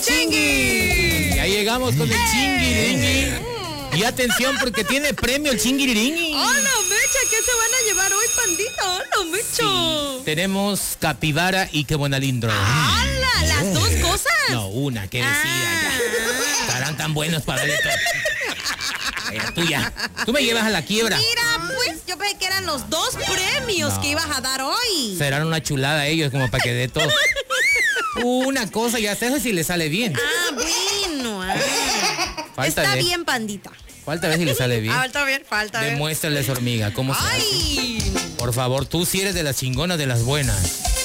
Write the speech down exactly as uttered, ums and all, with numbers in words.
Chingui. Ya llegamos con el Chinguiringui. Y atención porque tiene premio el Chinguiringui. ¡Hola, Mecha! ¿Qué se van a llevar hoy, pandita? ¡Hola, Mecha! Sí, tenemos capibara y qué buena lindro. ¡Hala! ¿Las dos cosas? No, una, que decía Ah. ya. Estarán tan buenos para darle todo. Mira, tú ya. Tú me llevas a la quiebra. Mira, pues, yo pensé que eran los dos premios No. que ibas a dar hoy. Serán una chulada ellos como para que dé todo. Una cosa, ya sé si le sale bien. Ah, bueno. Ah. Falta Está de- bien, pandita. Falta ver si le sale bien. Ah, está bien, falta ver. Demuéstrales, hormiga, cómo se hace. ¡Ay! Por favor, tú si eres de las chingonas de las buenas.